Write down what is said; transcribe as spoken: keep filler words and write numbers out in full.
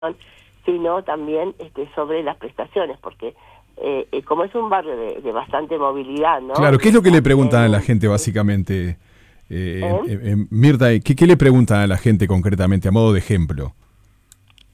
sino también este, sobre las prestaciones, porque eh, eh, como es un barrio de, de bastante movilidad, ¿no? Claro, ¿qué es lo que le preguntan a la Eh, gente básicamente? Eh, ¿eh? eh, eh, Mirta, ¿qué, ¿qué le preguntan a la gente concretamente, a modo de ejemplo?